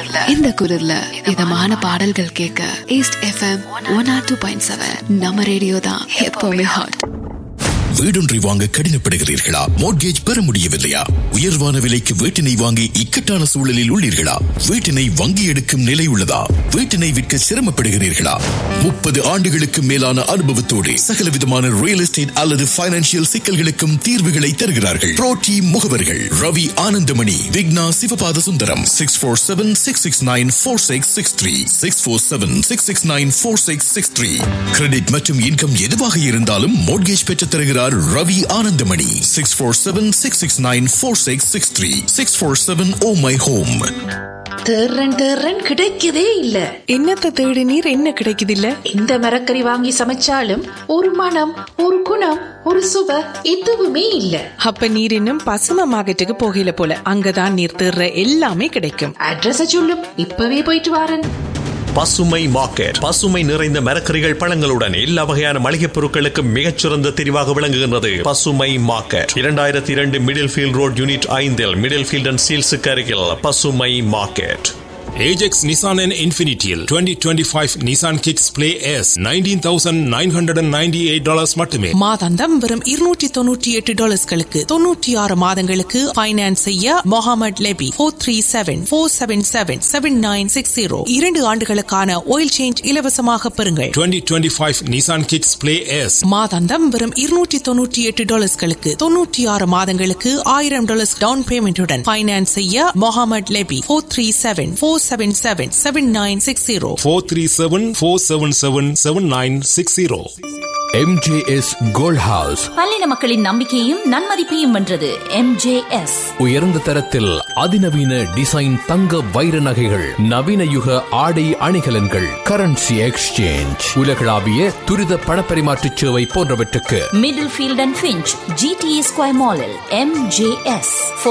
இந்த குரல்ல இதமான பாடல்கள் கேட்க ஈஸ்ட் எஃப்எம் 102.7 நம்ம ரேடியோ தான் எப்பவுமே ஹாட். வீடொன்றை வாங்க கடினப்படுகிறீர்களா? மோட்கேஜ் பெற முடியவில்லையா? உயர்வான விலைக்கு வீட்டினை வாங்கி இக்கட்டான சூழலில் உள்ளீர்களா? வீட்டினை வங்கி எடுக்கும் நிலை உள்ளதா? வீட்டினை விற்க சிரமப்படுகிறீர்களா? 30 ஆண்டுகளுக்கு மேலான அனுபவத்தோடு சகல விதமான ரியல் எஸ்டேட் அல்லது பைனான்சியல் சிக்கல்களுக்கும் தீர்வுகளை தருகிறார்கள். புரோட்டி முகவர்கள் ரவி ஆனந்தமணி, விக்னா சிவபாத சுந்தரம். 647-669-4663 647-669-4663. கிரெடிட் மற்றும் இன்கம் எதுவாக இருந்தாலும் மோட்கேஜ் பெற்றுத் தருகிறார் Ravi Ananthamani. 647-669-4663 647 Oh My Home. தேர்றன் கிடைக்கதே இல்ல. என்னத்த தேடி நீர் என்ன கிடைக்குது இல்ல? இந்த மரக்கறி வாங்கி சமைச்சாலும் ஒரு மனம், ஒரு குணம், ஒரு சுவை எதுவுமே இல்ல. அப்ப நீர் இன்னும் பசும மார்க்கெட்டுக்கு போகல போல. அங்கதான் நீர் தேர்ற எல்லாமே கிடைக்கும். அட்ரஸ் சொல்லும், இப்பவே போயிட்டு வாரன். பசுமை மார்க்கெட், பசுமை நிறைந்த மரக்கறிகள் பழங்களுடன் எல்லா வகையான மளிகைப் பொருட்களுக்கு மிகச்சிறந்த தெரிவாக விளங்குகின்றது. பசுமை market 2002 middle field road unit 5 middle field and சீல்ஸுக்கு அருகில் பசுமை market. Ajax Nissan and Infinitial 2025 Nissan Kicks Play S $19,998 மட்டுமே. மாதாந்தம் வெறும் $298 96 மாதங்களுக்கு ஃபைனான்ஸ் செய்ய முகமது லெபி 437-477-7960. 2 ஆண்டுகளுக்கான ஆயில் சேஞ்ச் இலவசமாக பெறுங்கள். 2025 Nissan Kicks Play S மாதாந்தம் வெறும் $298 96 மாதங்களுக்கு $1000 டவுன் பேமெண்ட்டுடன் ஃபைனான்ஸ் செய்ய Mohammed Lebbe 437-477-7960 437-477-7960. MJS Gold House பல்லின மக்களின் நம்பிக்கையும் நன்மதிப்பையும் வென்றது. MJS உயர்ந்த தரத்தில் அதிநவீன டிசைன் தங்க வைர நகைகள், நவீன யுக ஆடை அணிகலன்கள், கரன்சி எக்ஸ்சேஞ்ச், உலகளாவிய துரித பணப்பரிமாற்ற சேவை போன்றவற்றுக்கு middle field and Finch GTA square மாலில் MJS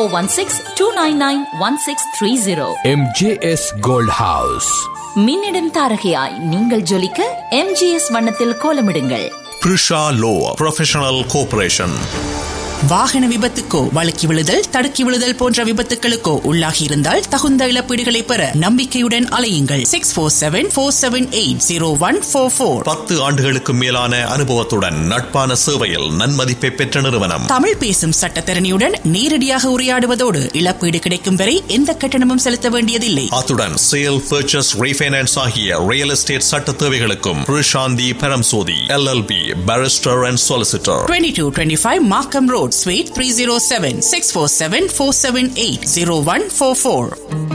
416-299-1630. MJS Gold House. மின்னிடும் தாரகையாய் நீங்கள் ஜொலிக்க MJS வண்ணத்தில் கோலமிடுங்கள். Prisha low professional cooperation. வாகன விபத்துக்கோ, வழுக்கி விழுதல், தடுக்கி விழுதல் போன்ற விபத்துகளுக்கோ உள்ளாகி இருந்தால் தகுந்த இழப்பீடுகளை பெற நம்பிக்கையுடன் அலையுங்கள். 647-478-0144. 10 ஆண்டுகளுக்கு மேலான அனுபவத்துடன் நட்பான சேவையில் நன்மதிப்பை பெற்ற நிறுவனம். தமிழ் பேசும் சட்டத்தரணியுடன் நேரடியாக உரையாடுவதோடு இழப்பீடு கிடைக்கும் வரை எந்த கட்டணமும் செலுத்த வேண்டியதில்லை. அத்துடன் சேல், பர்ச்சேஸ், ரீஃபைனான்ஸ் ஆகிய ரியல் எஸ்டேட் சட்ட தேவைகளுக்கும் Prishanthi Paramsothy LLB barrister and solicitor. 2225 மார்க்கம் ரோட், Suite 307, 647-478-0144.